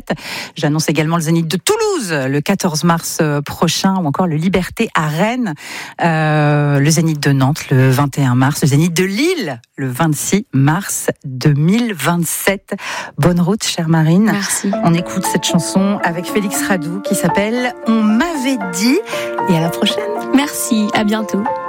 2027. J'annonce également le Zénith de Toulouse le 14 mars prochain, ou encore le Liberté à Rennes, le Zénith de Nantes le 21 mars, le Zénith de Lille le 26 mars 2027. Bonne route, chère Marine. Merci. On écoute cette chanson avec Félix Radou qui s'appelle « On m'avait dit » et à la prochaine. Merci, à bientôt.